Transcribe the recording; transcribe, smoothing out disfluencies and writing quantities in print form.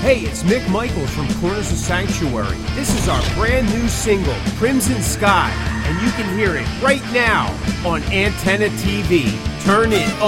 Hey, it's Mick Michaels from Corners of Sanctuary. This is our brand new single, Crimson Sky, and you can hear it right now on Antenna TV. Turn it on.